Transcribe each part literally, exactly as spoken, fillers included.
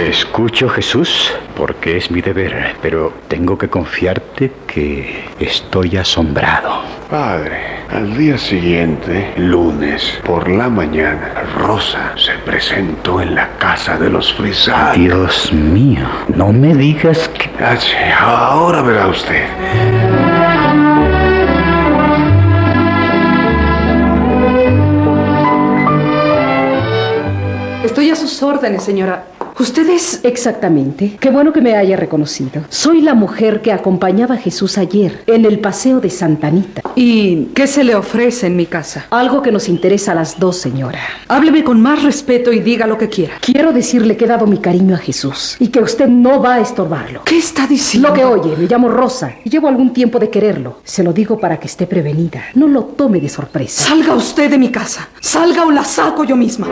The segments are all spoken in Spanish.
Te escucho, Jesús, porque es mi deber, pero tengo que confiarte que estoy asombrado. Padre, al día siguiente, lunes, por la mañana, Rosa se presentó en la casa de los Frisac. Dios mío, no me digas que... Ah, sí, ahora verá usted. Estoy a sus órdenes, señora. ¿Usted es...? Exactamente. Qué bueno que me haya reconocido. Soy la mujer que acompañaba a Jesús ayer en el paseo de Santa Anita. ¿Y qué se le ofrece en mi casa? Algo que nos interesa a las dos, señora. Hábleme con más respeto y diga lo que quiera. Quiero decirle que he dado mi cariño a Jesús y que usted no va a estorbarlo. ¿Qué está diciendo? Lo que oye, me llamo Rosa y llevo algún tiempo de quererlo. Se lo digo para que esté prevenida. No lo tome de sorpresa. Salga usted de mi casa. Salga o la saco yo misma.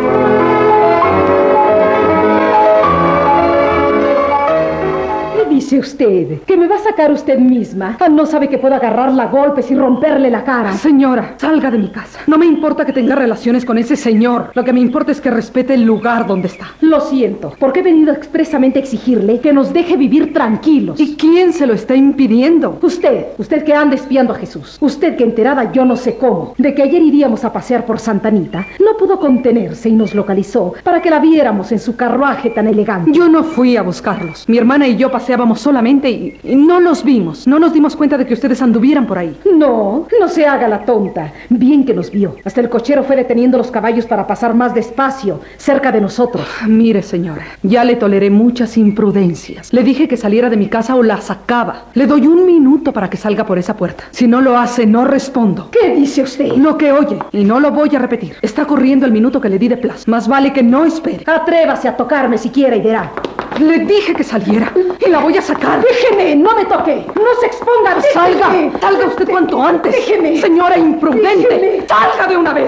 Dice usted que me va a sacar usted misma. No sabe que puedo agarrarla a golpes y romperle la cara. Señora, salga de mi casa. No me importa que tenga relaciones con ese señor. Lo que me importa es que respete el lugar donde está. Lo siento, porque he venido expresamente a exigirle que nos deje vivir tranquilos. ¿Y quién se lo está impidiendo? Usted, usted que anda espiando a Jesús. Usted que enterada yo no sé cómo de que ayer iríamos a pasear por Santa Anita, no pudo contenerse y nos localizó para que la viéramos en su carruaje tan elegante. Yo no fui a buscarlos. Mi hermana y yo paseábamos solamente y, y no los vimos. No nos dimos cuenta de que ustedes anduvieran por ahí. No, no se haga la tonta. Bien que nos vio. Hasta el cochero fue deteniendo los caballos para pasar más despacio, cerca de nosotros. Mire, señora, ya le toleré muchas imprudencias. Le dije que saliera de mi casa o la sacaba. Le doy un minuto para que salga por esa puerta. Si no lo hace, no respondo. ¿Qué dice usted? Lo que oye, y no lo voy a repetir. Está corriendo el minuto que le di de plazo. Más vale que no espere. Atrévase a tocarme siquiera y verá. Le dije que saliera y la voy a sacar. Déjeme, no me toque. No se exponga. Salga, salga usted cuanto antes. Déjeme. Señora imprudente, Déjeme. Salga de una vez.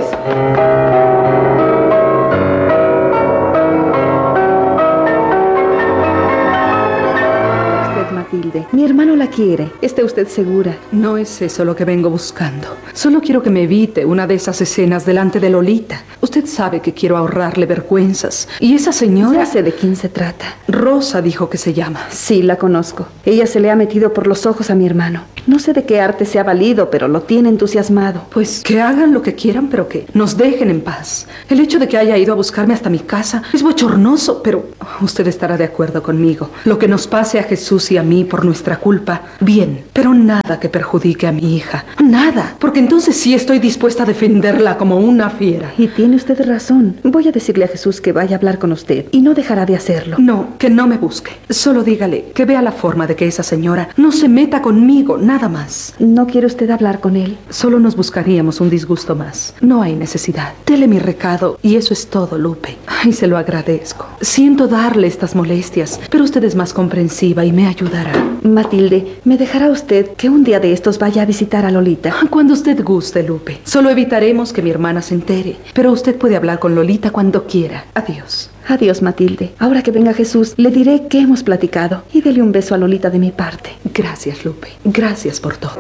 Matilde, mi hermano la quiere. ¿Esté usted segura? No es eso lo que vengo buscando. Solo quiero que me evite una de esas escenas delante de Lolita. Usted sabe que quiero ahorrarle vergüenzas. Y esa señora... Ya sé de quién se trata. Rosa dijo que se llama. Sí, la conozco. Ella se le ha metido por los ojos a mi hermano. No sé de qué arte se ha valido, pero lo tiene entusiasmado. Pues que hagan lo que quieran, pero que nos dejen en paz. El hecho de que haya ido a buscarme hasta mi casa es bochornoso, pero usted estará de acuerdo conmigo. Lo que nos pase a Jesús y a mí por nuestra culpa, bien, pero nada que perjudique a mi hija. Nada, porque entonces sí estoy dispuesta a defenderla como una fiera. Y tiene usted razón. Voy a decirle a Jesús que vaya a hablar con usted y no dejará de hacerlo. No, que no me busque. Solo dígale que vea la forma de que esa señora no se meta conmigo, nada más. ¿No quiere usted hablar con él? Solo nos buscaríamos un disgusto más. No hay necesidad. Dele mi recado y eso es todo, Lupe. Ay, se lo agradezco. Siento darle estas molestias, pero usted es más comprensiva y me ayudará. Matilde, ¿me dejará usted que un día de estos vaya a visitar a Lolita? Cuando usted guste, Lupe. Solo evitaremos que mi hermana se entere. Pero usted puede hablar con Lolita cuando quiera. Adiós. Adiós, Matilde. Ahora que venga Jesús, le diré que hemos platicado. Y dele un beso a Lolita de mi parte. Gracias, Lupe. Gracias por todo.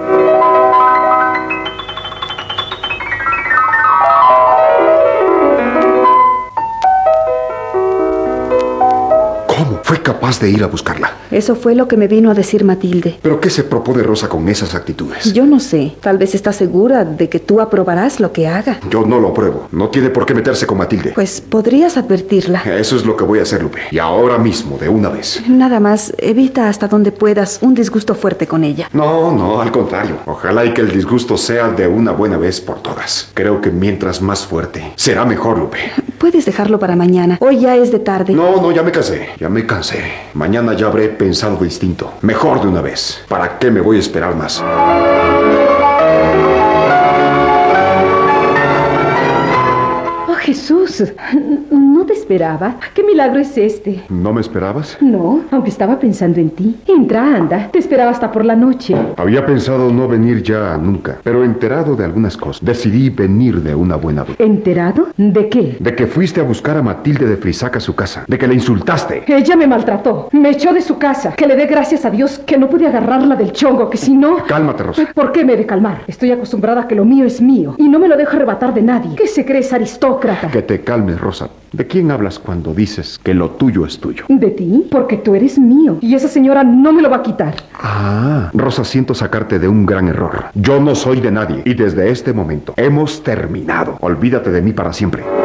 ¿Cómo fue capaz de ir a buscarla? Eso fue lo que me vino a decir Matilde. ¿Pero qué se propone Rosa con esas actitudes? Yo no sé. Tal vez está segura de que tú aprobarás lo que haga. Yo no lo apruebo. No tiene por qué meterse con Matilde. Pues podrías advertirla. Eso es lo que voy a hacer, Lupe. Y ahora mismo, de una vez. Nada más, evita hasta donde puedas un disgusto fuerte con ella. No, no, al contrario. Ojalá y que el disgusto sea de una buena vez por todas. Creo que mientras más fuerte, será mejor, Lupe. Puedes dejarlo para mañana. Hoy ya es de tarde. No, no, ya me cansé. Ya me cansé. Mañana ya habré pensado distinto. Mejor de una vez. ¿Para qué me voy a esperar más? Oh, Jesús, no te esperaba. ¿Qué milagro es este? ¿No me esperabas? No, aunque estaba pensando en ti. Entra, anda. Te esperaba hasta por la noche. Había pensado no venir ya nunca, pero enterado de algunas cosas, decidí venir de una buena vez. ¿Enterado? ¿De qué? De que fuiste a buscar a Matilde de Frisac a su casa. De que le insultaste. Ella me maltrató. Me echó de su casa. Que le dé gracias a Dios que no pude agarrarla del chongo, que si no... Cálmate, Rosa. ¿Por qué me he de calmar? Estoy acostumbrada a que lo mío es mío y no me lo dejo arrebatar de nadie. ¿Qué se cree ese aristócrata? Que te calmes, Rosa. ¿De quién hablas cuando dices que lo tuyo es tuyo? ¿De ti? Porque tú eres mío y esa señora no me lo va a quitar. Ah, Rosa, siento sacarte de un gran error. Yo no soy de nadie y desde este momento hemos terminado. Olvídate de mí para siempre.